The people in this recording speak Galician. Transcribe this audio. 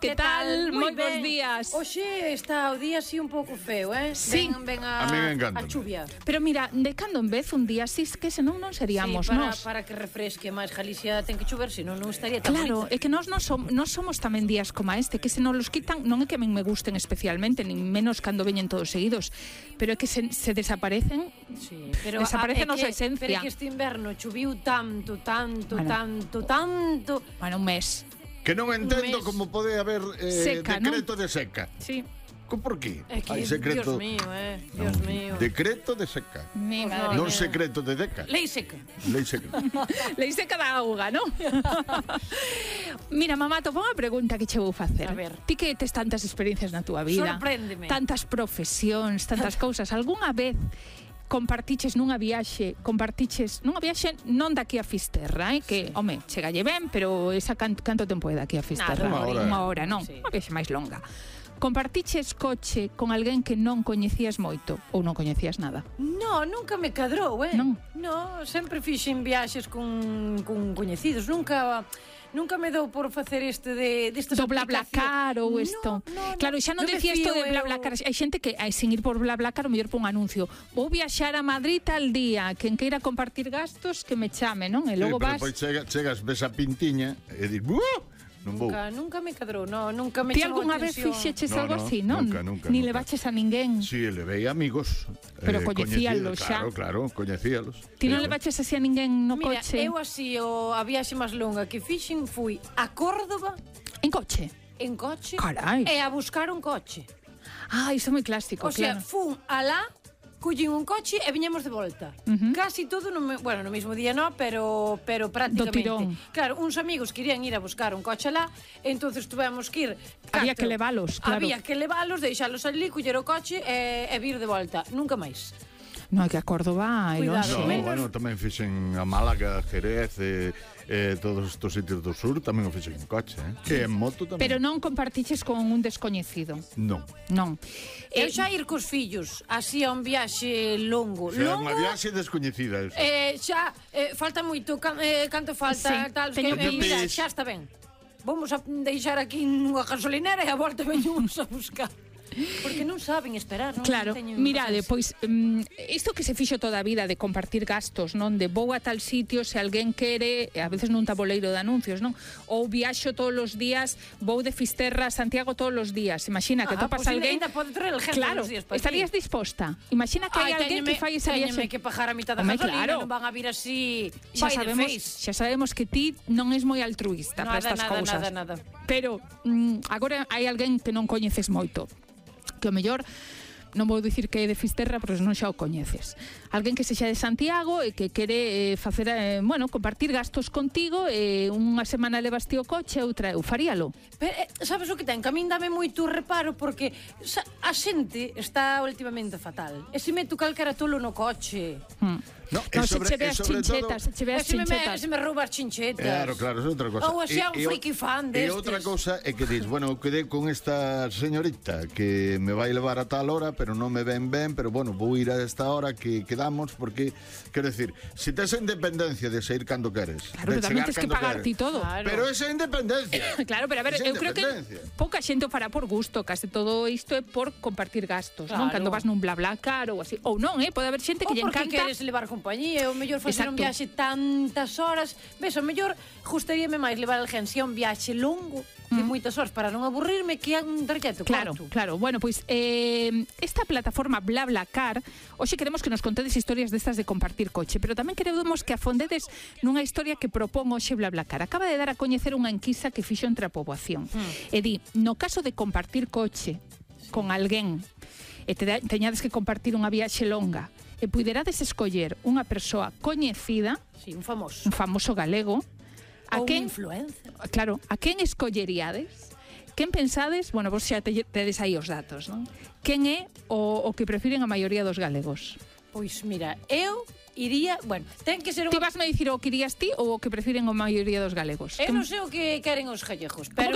que tal? Moi bons días. Oxe está o día así un pouco feo, Sí. Ven A mí me encanta. a chuvia. Pero mira, de cando en vez un día así, que senón non seríamos nós. Para que refresque máis Galicia ten que chover, senón non estaría tan Claro, bonita. é que nós non somos tamén días como este, que se non los quitan, non é que a min me gusten especialmente, nin menos cando veñen todos seguidos, pero é que se desaparecen, Sí, pero desaparece a nosa esencia. Pero é que este inverno chuviu tanto. Bueno, un mes. Que non entendo mes. como pode haber Seca, decreto de seca. Sí. Por qué? É que, Hai secreto. Dios mío, Dios mío. Decreto de seca. Mi Pues madre. Non secreto de deca. Lei seca. Lei seca. Lei seca da auga, non? Mira, mamá, topa unha pregunta que che vou facer. A ver. Ti que tes tantas experiencias na túa vida, Sorpréndeme. tantas profesións, tantas cousas, algunha vez compartiches nunha viaxe non daqui a Fisterra, que, home, chegalle ben, pero esa canto tempo é daqui a Fisterra? Nada, Unha hora, non? Sí. Unha viaxe máis longa. Compartiches coche con alguén que non coñecías moito ou non coñecías nada? No, nunca me cadrou, Non? No, sempre fixen viaxes con coñecidos, nunca me dou por facer destas Do BlaBlaCar ou isto. No, claro, xa non me decía isto fío de BlaBlaCar. Hai xente que, sin ir por BlaBlaCar, o mellor por un anuncio. Vou viaxar a Madrid tal día, quen queira compartir gastos, que me chame, non? E logo pero vas... pois chegas, ves a pintiña e dis, non vou. Nunca me cadrou, nunca me Ti chamou algunha vez atención. fixeches No, algo no, así, non? nunca. Ni levaches a ninguén. Si, levei amigos. Pero coñecíalos xa. Claro, coñecíalos. Ti non levaches así a ninguén no Mira, coche? eu así, a viaxe máis longa que fixen fui a Córdoba En coche? en coche Carai. e a buscar un coche. Ah, iso é moi clásico, O sea, claro. fun alá, collín un coche e viñemos de volta. Casi todo no mismo día no, pero prácticamente. Do tirón. Claro, uns amigos querían ir a buscar un coche alá, entonces tuvemos que ir. Había que levalos, claro. Había que levalos, deixalos ali, coller o coche e vir de volta. Nunca máis. Non, que a Córdoba é Cuidado, lonxe. No, menos- bueno, tamén fixen a Málaga, Jerez, todos estos sitios do sur, tamén o fixen en coche, E en moto tamén. Pero non compartiches con un descoñecido. Non. Non. Eu xa ir cos fillos, así a un viaxe longo. Xa é unha viaxe descoñecida, eso. Xa, falta moito, canto Sí, falta, tal, teño que, mira, pis. xa está ben. Vamos a deixar aquí nunha gasolinera e a volta veñamos a buscar. Porque non saben esperar, non? Claro, Teñen mirade, paciencia. pois isto que se fixo toda a vida de compartir gastos, non? De vou a tal sitio se alguén quere, a veces nun tabuleiro de anuncios, non? Ou viaxo todos os días, vou de Fisterra a Santiago todos os días. Imagina que topas pues alguén. ainda pode traer el gente Claro, todos os días pa aquí. estarías disposta. Imagina que hai alguén que fai esa Téñeme viaxe. que pagar a mitad da Home, gasolina, claro. non van a vir así Xa by the sabemos, face. xa sabemos que ti non és moi altruista para estas cousas. Nada. Pero agora hai alguén que non coñeces moito, que o mellor non vou dicir que é de Fisterra, porque non xa o coñeces. Alguén que sexa de Santiago e que quere facer, compartir gastos contigo, unha semana levas ti o coche, outra eu faríalo. Pero, sabes o que ten? Que a min dame moito reparo porque a xente está últimamente fatal. E se meto calquera tolo no coche. No, Non, se che veas chinchetas, se che veas chinchetas. Se me roubas chinchetas. Claro, é outra cosa. Ou así a un friki fan E destes. outra cousa é que dis, bueno, eu quedei con esta señorita que me vai levar a tal hora, pero non me ven ben, pero bueno, vou ir a esta hora que quedamos, porque, quero decir, se tes a independencia de sair cando queres, Claro, de pero tamén chegar tes que cando pagar ti queres. todo. Claro. Pero esa independencia. Claro, pero a ver, Esa eu creo que independencia. pouca xente o fará por gusto, case todo isto é por compartir gastos, non? Claro. Cando vas nun BlaBlaCar ou así, ou non, pode haber xente que Ou lle porque encanta. queres levar compañía, ou mellor facer un Exacto. viaxe tantas horas. Ves, o mellor gustaríame máis levar alguén se é un viaxe longo de moitas horas para non aburrirme que é un traxecto Claro, corto. claro. Bueno, pois esta plataforma BlaBlaCar, hoxe queremos que nos contedes historias destas de compartir coche, pero tamén queremos que afondedes nunha historia que propón hoxe BlaBlaCar. Acaba de dar a coñecer unha enquisa que fixo entre a poboación. E di, no caso de compartir coche con alguén e teñades que compartir unha viaxe longa e puiderades escoller unha persoa coñecida, Sí, un famoso. un famoso galego, Ou un influencer. Claro, a quen escolleríades? Quen pensades? Bueno, vos xa tedes aí os datos, non? Quen é o que prefiren a maioría dos galegos? Pois mira, eu iría, bueno, ten que ser Ti unha... vasme dicir o que irías ti ou o que prefiren a maioría dos galegos? Eu non sei o que queren os gallegos, pero